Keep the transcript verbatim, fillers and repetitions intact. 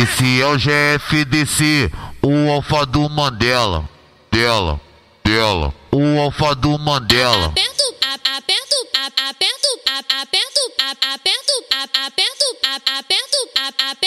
Esse é o G F D C, o alfa do Mandela. Dela, dela, o alfa do Mandela. Aperto, aperto, aperto, aperto, aperto, aperto, aperto, aperto, aperto.